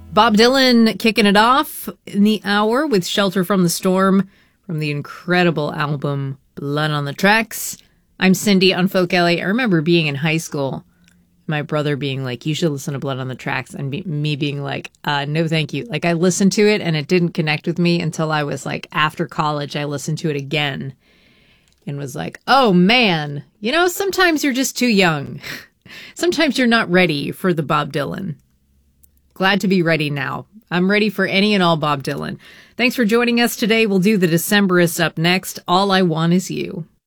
Bob Dylan kicking it off in the hour with Shelter from the Storm from the incredible album Blood on the Tracks. I'm Cindy on Folk Alley. I remember being in high school, my brother being like, you should listen to Blood on the Tracks, and me being like, no thank you. Like, I listened to it and it didn't connect with me until I was like, after college, I listened to it again and was like, oh man, you know, sometimes you're just too young. Sometimes you're not ready for the Bob Dylan. Glad to be ready now. I'm ready for any and all Bob Dylan. Thanks for joining us today. We'll do the Decemberists up next. All I Want Is You.